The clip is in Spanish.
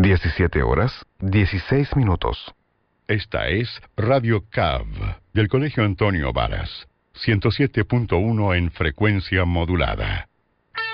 17 horas, 16 minutos. Esta es Radio CAV, del Colegio Antonio Varas, 107.1 en frecuencia modulada.